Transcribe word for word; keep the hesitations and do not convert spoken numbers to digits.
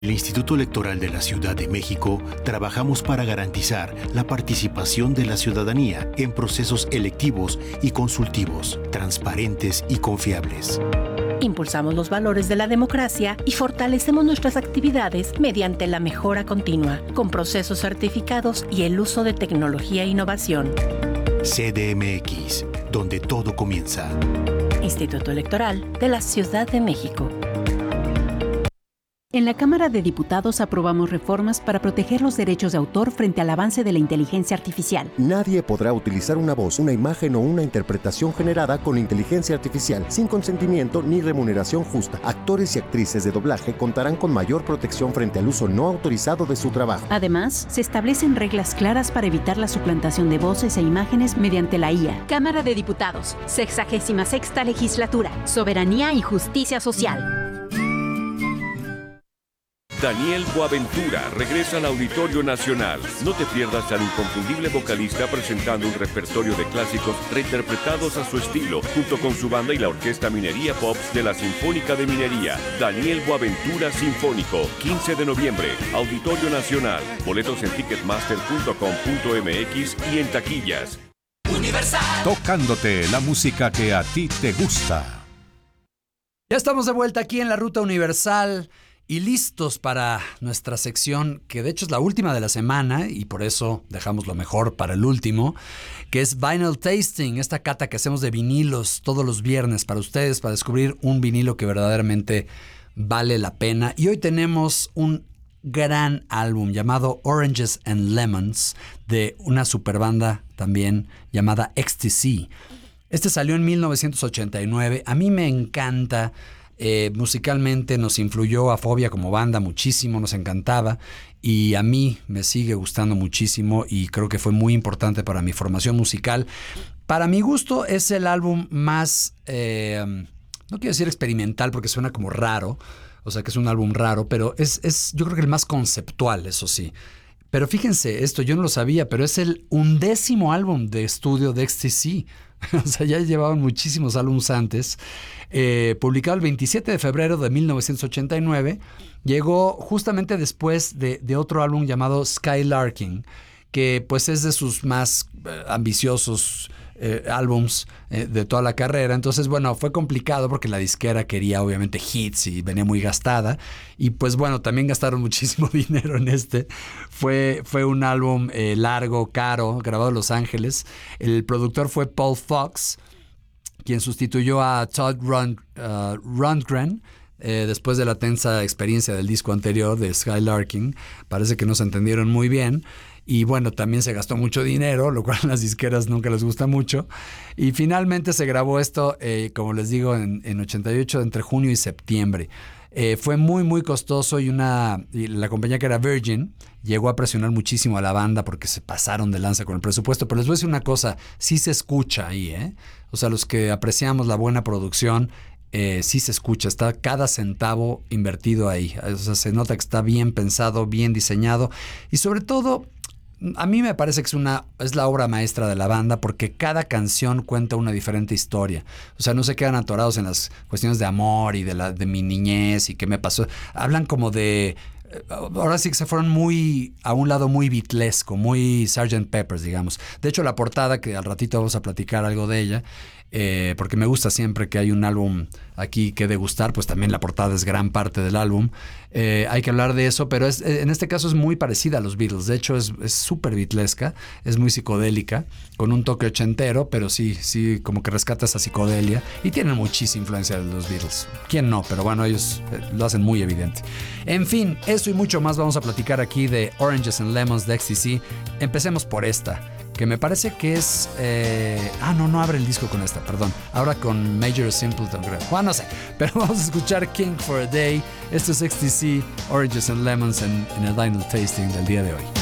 El Instituto Electoral de la Ciudad de México trabajamos para garantizar la participación de la ciudadanía en procesos electivos y consultivos, transparentes y confiables. Impulsamos los valores de la democracia y fortalecemos nuestras actividades mediante la mejora continua, con procesos certificados y el uso de tecnología e innovación. C D M X, donde todo comienza. Instituto Electoral de la Ciudad de México. En la Cámara de Diputados aprobamos reformas para proteger los derechos de autor frente al avance de la inteligencia artificial. Nadie podrá utilizar una voz, una imagen o una interpretación generada con inteligencia artificial sin consentimiento ni remuneración justa. Actores y actrices de doblaje contarán con mayor protección frente al uso no autorizado de su trabajo. Además, se establecen reglas claras para evitar la suplantación de voces e imágenes mediante la I A. Cámara de Diputados, sexagésima sexta legislatura, soberanía y justicia social. Daniel Boaventura regresa al Auditorio Nacional. No te pierdas al inconfundible vocalista presentando un repertorio de clásicos reinterpretados a su estilo, junto con su banda y la Orquesta Minería Pops de la Sinfónica de Minería. Daniel Boaventura Sinfónico, quince de noviembre, Auditorio Nacional. Boletos en ticketmaster punto com punto m x y en taquillas. Universal. Tocándote la música que a ti te gusta. Ya estamos de vuelta aquí en la Ruta Universal. Y listos para nuestra sección, que de hecho es la última de la semana, y por eso dejamos lo mejor para el último, que es Vinyl Tasting, esta cata que hacemos de vinilos todos los viernes para ustedes, para descubrir un vinilo que verdaderamente vale la pena. Y hoy tenemos un gran álbum llamado Oranges and Lemons, de una super banda también llamada Ecstasy. Este salió en mil novecientos ochenta y nueve. A mí me encanta. Eh, musicalmente nos influyó a Fobia como banda muchísimo, nos encantaba y a mí me sigue gustando muchísimo y creo que fue muy importante para mi formación musical. Para mi gusto es el álbum más, eh, no quiero decir experimental porque suena como raro, o sea que es un álbum raro, pero es, es yo creo que el más conceptual, eso sí. Pero fíjense, esto yo no lo sabía, pero es el undécimo álbum de estudio de Ecstasy. O sea, ya llevaban muchísimos álbumes antes. Eh, publicado el veintisiete de febrero de mil novecientos ochenta y nueve, llegó justamente después de, de otro álbum llamado Skylarking, que pues es de sus más eh, ambiciosos eh, álbums eh, de toda la carrera. Entonces, bueno, fue complicado porque la disquera quería obviamente hits y venía muy gastada. Y pues bueno, también gastaron muchísimo dinero en este. Fue, fue un álbum eh, largo, caro, grabado en Los Ángeles. El productor fue Paul Fox, quien sustituyó a Todd Rund, uh, Rundgren eh, después de la tensa experiencia del disco anterior de Skylarking. Parece que no se entendieron muy bien. Y bueno, también se gastó mucho dinero, lo cual a las disqueras nunca les gusta mucho. Y finalmente se grabó esto, eh, como les digo, en, en ochenta y ocho, entre junio y septiembre. Eh, fue muy, muy costoso y, una, y la compañía que era Virgin llegó a presionar muchísimo a la banda porque se pasaron de lanza con el presupuesto. Pero les voy a decir una cosa, sí se escucha ahí, ¿eh? O sea, los que apreciamos la buena producción, eh, sí se escucha, está cada centavo invertido ahí. O sea, se nota que está bien pensado, bien diseñado y sobre todo... A mí me parece que es una es la obra maestra de la banda porque cada canción cuenta una diferente historia. O sea, no se quedan atorados en las cuestiones de amor y de, la, de mi niñez y qué me pasó. Hablan como de... Ahora sí que se fueron muy a un lado muy beatlesco, muy sergeant Pepper's, digamos. De hecho, la portada, que al ratito vamos a platicar algo de ella, eh, porque me gusta siempre que hay un álbum aquí que degustar, pues también la portada es gran parte del álbum. Eh, hay que hablar de eso, pero es, en este caso es muy parecida a los Beatles. De hecho, es súper beatlesca, es muy psicodélica, con un toque ochentero, pero sí, sí, como que rescata esa psicodelia y tienen muchísima influencia de los Beatles. ¿Quién no? Pero bueno, ellos lo hacen muy evidente. En fin, eso y mucho más vamos a platicar aquí de Oranges and Lemons de Ecstasy. Empecemos por esta, que me parece que es... Eh, ah, no, no abre el disco con esta, perdón. Ahora con Major Simpleton, creo. Bueno, no sé, pero vamos a escuchar King for a Day. Esto es Ecstasy, Oranges and Lemons en, en el Vinyl Tasting del día de hoy.